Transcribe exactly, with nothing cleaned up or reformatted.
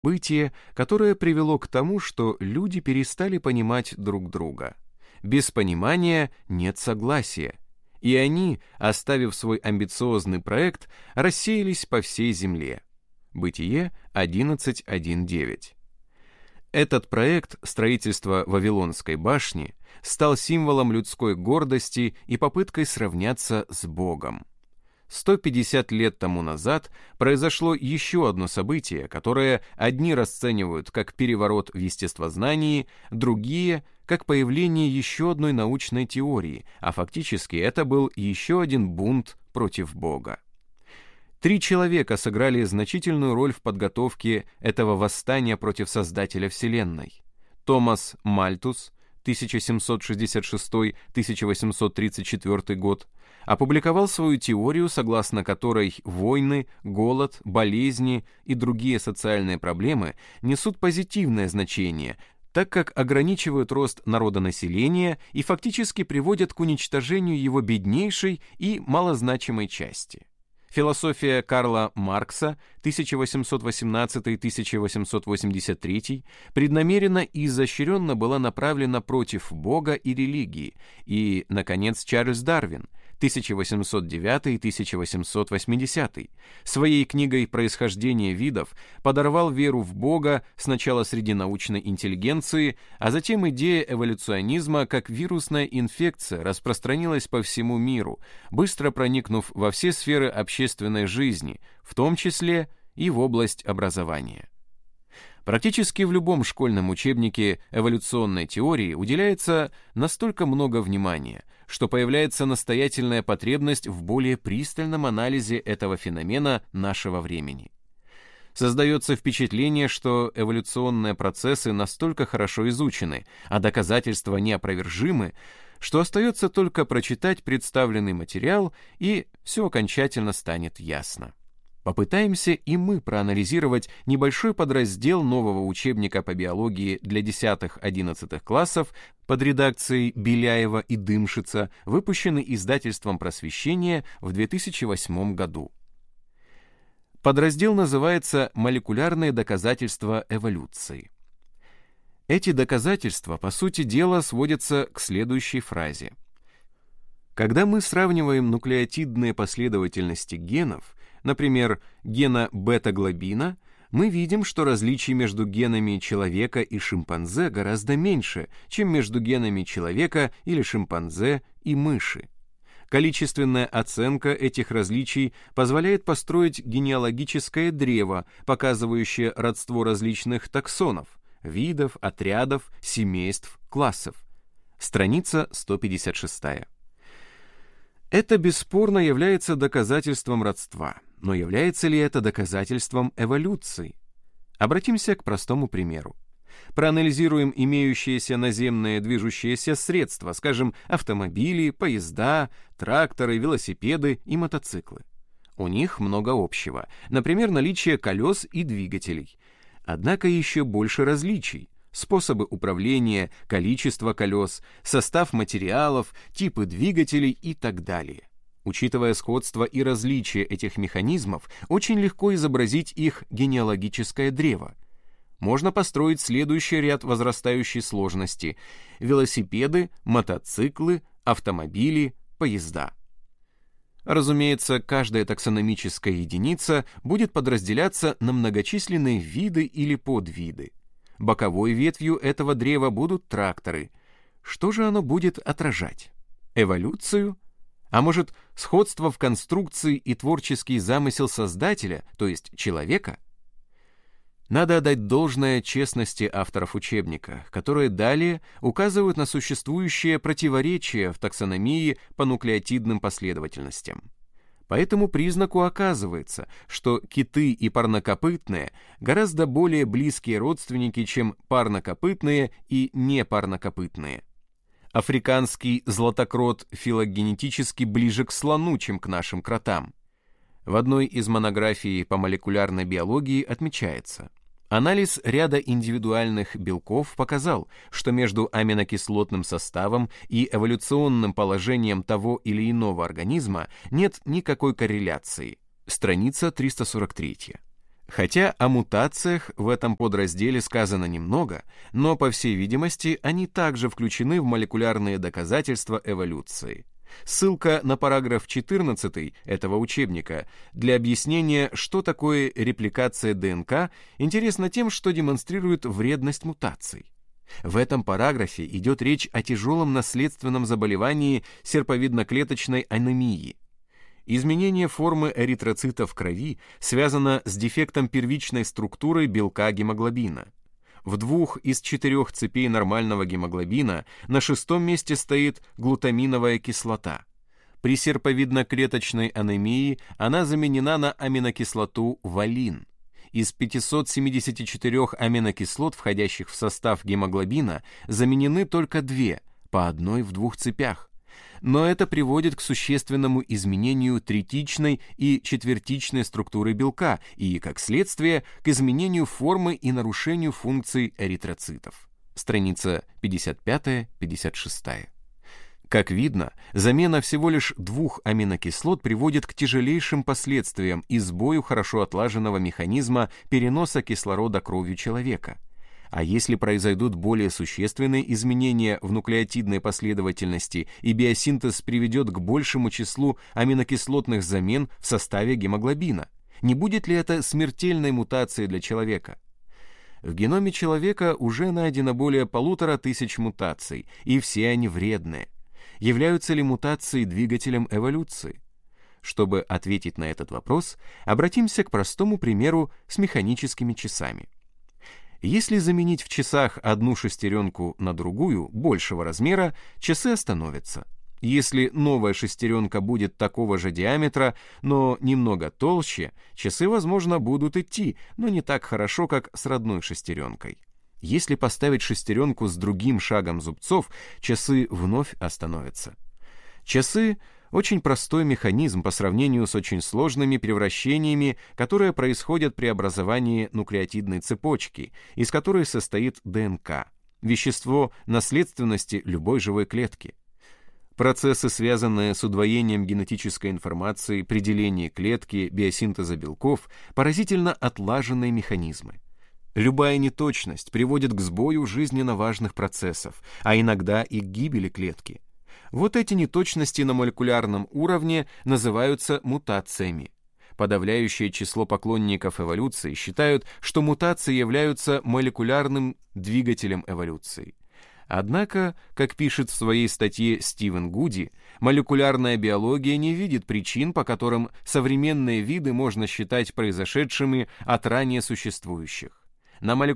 Событие, которое привело к тому, что люди перестали понимать друг друга. Без понимания нет согласия. И они, оставив свой амбициозный проект, рассеялись по всей земле. Бытие одиннадцать один девять. Этот проект строительства Вавилонской башни стал символом людской гордости и попыткой сравняться с Богом. сто пятьдесят лет тому назад произошло еще одно событие, которое одни расценивают как переворот в естествознании, другие — как появление еще одной научной теории, а фактически это был еще один бунт против Бога. Три человека сыграли значительную роль в подготовке этого восстания против Создателя Вселенной. Томас Мальтус, тысяча семьсот шестьдесят шестой — тысяча восемьсот тридцать четвёртый год, опубликовал свою теорию, согласно которой войны, голод, болезни и другие социальные проблемы несут позитивное значение, так как ограничивают рост народонаселения и фактически приводят к уничтожению его беднейшей и малозначимой части. Философия Карла Маркса тысяча восемьсот восемнадцатый — тысяча восемьсот восемьдесят третий преднамеренно и изощренно была направлена против Бога и религии, и, наконец, Чарльз Дарвин тысяча восемьсот девятый — тысяча восемьсот восьмидесятый своей книгой «Происхождение видов» подорвал веру в Бога сначала среди научной интеллигенции, а затем идея эволюционизма как вирусная инфекция распространилась по всему миру, быстро проникнув во все сферы общественной жизни, в том числе и в область образования. Практически в любом школьном учебнике эволюционной теории уделяется настолько много внимания, что появляется настоятельная потребность в более пристальном анализе этого феномена нашего времени. Создается впечатление, что эволюционные процессы настолько хорошо изучены, а доказательства неопровержимы, что остается только прочитать представленный материал, и все окончательно станет ясно. Попытаемся и мы проанализировать небольшой подраздел нового учебника по биологии для десятых-одиннадцатых классов под редакцией Беляева и Дымшица, выпущенный издательством «Просвещение» в две тысячи восьмом году. Подраздел называется «Молекулярные доказательства эволюции». Эти доказательства, по сути дела, сводятся к следующей фразе. Когда мы сравниваем нуклеотидные последовательности генов, например, гена бета-глобина, мы видим, что различий между генами человека и шимпанзе гораздо меньше, чем между генами человека или шимпанзе и мыши. Количественная оценка этих различий позволяет построить генеалогическое древо, показывающее родство различных таксонов, видов, отрядов, семейств, классов. Страница сто пятьдесят шестая. Это бесспорно является доказательством родства, но является ли это доказательством эволюции? Обратимся к простому примеру. Проанализируем имеющиеся наземные движущиеся средства, скажем, автомобили, поезда, тракторы, велосипеды и мотоциклы. У них много общего, например, наличие колес и двигателей. Однако еще больше различий. Способы управления, количество колес, состав материалов, типы двигателей и так далее. Учитывая сходство и различия этих механизмов, очень легко изобразить их генеалогическое древо. Можно построить следующий ряд возрастающей сложности: велосипеды, мотоциклы, автомобили, поезда. Разумеется, каждая таксономическая единица будет подразделяться на многочисленные виды или подвиды. Боковой ветвью этого древа будут тракторы. Что же оно будет отражать? Эволюцию? А может, сходство в конструкции и творческий замысел создателя, то есть человека? Надо отдать должное честности авторов учебника, которые далее указывают на существующее противоречие в таксономии по нуклеотидным последовательностям. По этому признаку оказывается, что киты и парнокопытные гораздо более близкие родственники, чем парнокопытные и непарнокопытные. Африканский златокрот филогенетически ближе к слону, чем к нашим кротам. В одной из монографий по молекулярной биологии отмечается: анализ ряда индивидуальных белков показал, что между аминокислотным составом и эволюционным положением того или иного организма нет никакой корреляции. Страница триста сорок три. Хотя о мутациях в этом подразделе сказано немного, но, по всей видимости, они также включены в молекулярные доказательства эволюции. Ссылка на параграф четырнадцатый этого учебника для объяснения, что такое репликация ДНК, интересна тем, что демонстрирует вредность мутаций. В этом параграфе идет речь о тяжелом наследственном заболевании серповидноклеточной анемии. Изменение формы эритроцитов в крови связано с дефектом первичной структуры белка гемоглобина. В двух из четырех цепей нормального гемоглобина на шестом месте стоит глутаминовая кислота. При серповидноклеточной анемии она заменена на аминокислоту валин. Из пятисот семидесяти четырёх аминокислот, входящих в состав гемоглобина, заменены только две, по одной в двух цепях. Но это приводит к существенному изменению третичной и четвертичной структуры белка и, как следствие, к изменению формы и нарушению функций эритроцитов. Страница пятьдесят пять — пятьдесят шесть. Как видно, замена всего лишь двух аминокислот приводит к тяжелейшим последствиям и сбою хорошо отлаженного механизма переноса кислорода кровью человека. А если произойдут более существенные изменения в нуклеотидной последовательности и биосинтез приведет к большему числу аминокислотных замен в составе гемоглобина, не будет ли это смертельной мутацией для человека? В геноме человека уже найдено более полутора тысяч мутаций, и все они вредные. Являются ли мутации двигателем эволюции? Чтобы ответить на этот вопрос, обратимся к простому примеру с механическими часами. Если заменить в часах одну шестеренку на другую, большего размера, часы остановятся. Если новая шестеренка будет такого же диаметра, но немного толще, часы, возможно, будут идти, но не так хорошо, как с родной шестеренкой. Если поставить шестеренку с другим шагом зубцов, часы вновь остановятся. Часы — очень простой механизм по сравнению с очень сложными превращениями, которые происходят при образовании нуклеотидной цепочки, из которой состоит ДНК, вещество наследственности любой живой клетки. Процессы, связанные с удвоением генетической информации при делении клетки, биосинтеза белков, поразительно отлаженные механизмы. Любая неточность приводит к сбою жизненно важных процессов, а иногда и к гибели клетки. Вот эти неточности на молекулярном уровне называются мутациями. Подавляющее число поклонников эволюции считают, что мутации являются молекулярным двигателем эволюции. Однако, как пишет в своей статье Стивен Гуди, молекулярная биология не видит причин, по которым современные виды можно считать произошедшими от ранее существующих. На